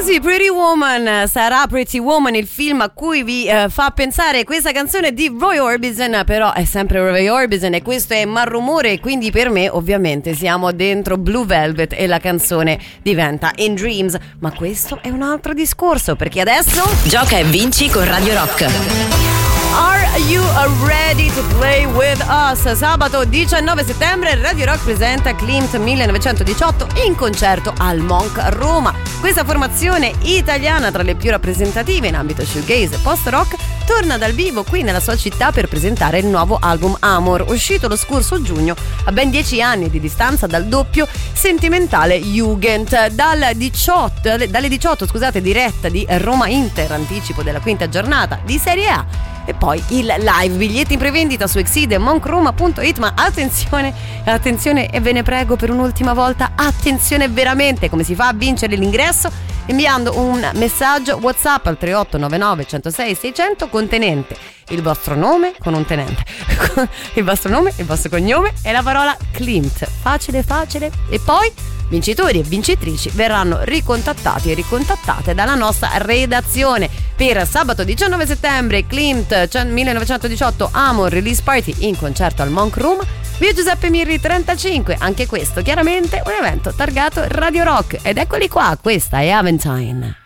Così Pretty Woman sarà Pretty Woman, il film a cui vi fa pensare questa canzone di Roy Orbison, però è sempre Roy Orbison e questo è Malrumore, quindi per me ovviamente siamo dentro Blue Velvet e la canzone diventa In Dreams, ma questo è un altro discorso perché adesso gioca e vinci con Radio Rock. Are you ready to play with us? Sabato 19 settembre Radio Rock presenta Klimt 1918 in concerto al Monk Roma. Questa formazione italiana, tra le più rappresentative in ambito shoegaze e post-rock, torna dal vivo qui nella sua città per presentare il nuovo album Amor, uscito lo scorso giugno a ben 10 anni di distanza dal doppio sentimentale Jugend. Dalle 18 diretta di Roma Inter, anticipo della quinta giornata di Serie A. E poi il live, biglietti in prevendita su Exceed e monkroma.it, ma attenzione e ve ne prego per un'ultima volta, attenzione veramente, come si fa a vincere l'ingresso? Inviando un messaggio WhatsApp al 3899 106 600 contenente il vostro nome con un tenente il vostro nome, il vostro cognome e la parola Klimt, facile, e poi vincitori e vincitrici verranno ricontattati e ricontattate dalla nostra redazione per sabato 19 settembre Klimt 1918 Amor Release Party in concerto al Monk Roma, via Giuseppe Mirri 35. Anche questo chiaramente un evento targato Radio Rock ed eccoli qua, questa è Aventine.